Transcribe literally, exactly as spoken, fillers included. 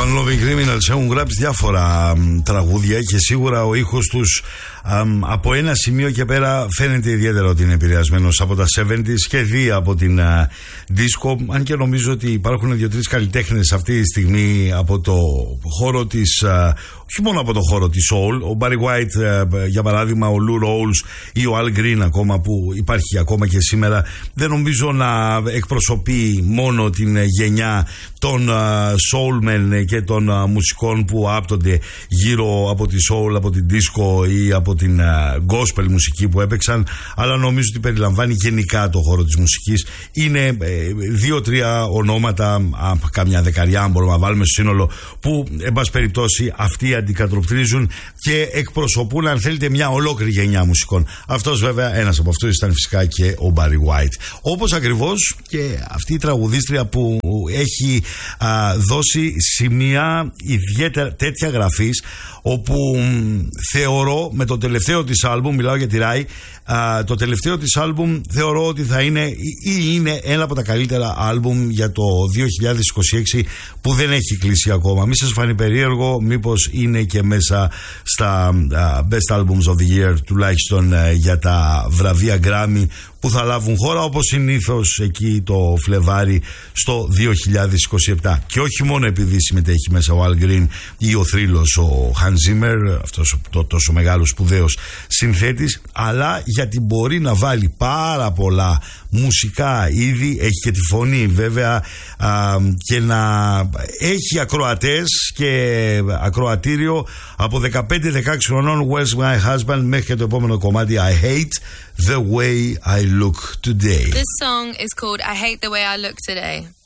Loving Criminals έχουν γράψει διάφορα μ, τραγούδια και σίγουρα ο ήχος τους μ, από ένα σημείο και πέρα φαίνεται ιδιαίτερα ότι είναι επηρεασμένος από τα εβδομήντα και δει από την α, disco, αν και νομίζω ότι υπάρχουν δύο-τρεις καλλιτέχνες αυτή τη στιγμή από το χώρο της, α, όχι μόνο από το χώρο της soul, ο Barry White α, για παράδειγμα, ο Lou Rawls ή ο Al Green ακόμα, που υπάρχει ακόμα και σήμερα, δεν νομίζω να εκπροσωπεί μόνο την γενιά των uh, soulmen και των uh, μουσικών που άπτονται γύρω από τη soul, από την disco ή από την uh, gospel μουσική που έπαιξαν, αλλά νομίζω ότι περιλαμβάνει γενικά το χώρο της μουσικής. Είναι ε, δύο-τρία ονόματα, α, καμιά δεκαριά αν μπορούμε να βάλουμε στο σύνολο, που εν πάση περιπτώσει αυτοί αντικατοπτρίζουν και εκπροσωπούν, αν θέλετε, μια ολόκληρη γενιά μουσικών. Αυτός βέβαια, ένας από αυτούς ήταν φυσικά και ο Barry White. Όπως ακριβώς και αυτή η τραγουδίστρια που έχει α, δώσει σημεία ιδιαίτερα τέτοια γραφής, όπου μ, θεωρώ με το τελευταίο της άλμπουμ, μιλάω για τη Rai, α, το τελευταίο της άλμπουμ θεωρώ ότι θα είναι ή είναι ένα από τα καλύτερα άλμπουμ για το δύο χιλιάδες είκοσι έξι που δεν έχει κλείσει ακόμα. Μη σας φανεί περίεργο, μήπως είναι και μέσα στα α, Best Albums of the Year, τουλάχιστον α, για τα βραβεία Grammy που θα λάβουν χώρα όπως συνήθως εκεί το Φλεβάρι στο δύο χιλιάδες είκοσι επτά. Και όχι μόνο επειδή συμμετέχει μέσα ο Al Green ή ο θρύλος ο Hans Zimmer, αυτός το τόσο μεγάλος σπουδαίος συνθέτης, αλλά γιατί μπορεί να βάλει πάρα πολλά μουσικά είδη, έχει και τη φωνή βέβαια, α, και να έχει ακροατές και ακροατήριο από δεκαπέντε δεκαέξι χρονών, Where's My Husband, μέχρι και το επόμενο κομμάτι, I Hate the Way I Look Today. This song is called I Hate the Way I Look Today.